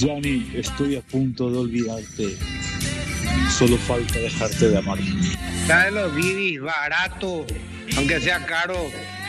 Gianni, estoy a punto de olvidarte. Solo falta dejarte de amar. Trae los bibis barato, aunque sea caro.